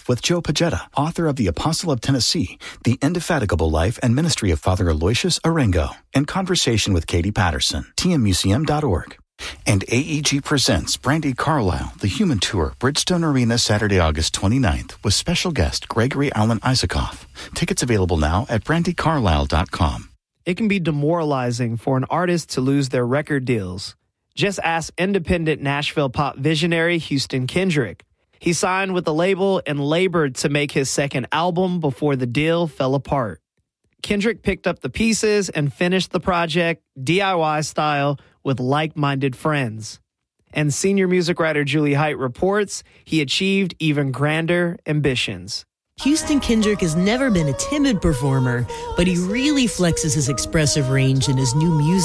Yourself with Joe Pagetta, author of The Apostle of Tennessee, The Indefatigable Life and Ministry of Father Aloysius Arengo, in conversation with Katie Patterson, tmmuseum.org. And AEG presents Brandy Carlisle, The Human Tour, Bridgestone Arena, Saturday, August 29th, with special guest Gregory Alan Isaacoff. Tickets available now at brandycarlisle.com. It can be demoralizing for an artist to lose their record deals. Just ask independent Nashville pop visionary Houston Kendrick. He signed with the label and labored to make his second album before the deal fell apart. Kendrick picked up the pieces and finished the project DIY style with like-minded friends. And senior music writer Julie Height reports he achieved even grander ambitions. Houston Kendrick has never been a timid performer, but he really flexes his expressive range in his new music.